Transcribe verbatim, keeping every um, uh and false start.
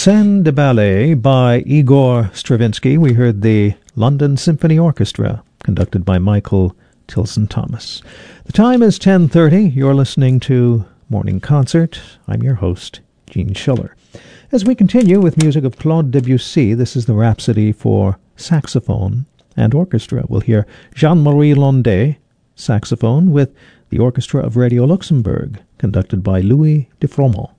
Scène de Ballet by Igor Stravinsky. We heard the London Symphony Orchestra, conducted by Michael Tilson Thomas. The time is ten thirty. You're listening to Morning Concert. I'm your host, Gene Schiller. As we continue with music of Claude Debussy, this is the Rhapsody for saxophone and orchestra. We'll hear Jean-Marie Londet, saxophone, with the Orchestra of Radio Luxembourg, conducted by Louis de Froment.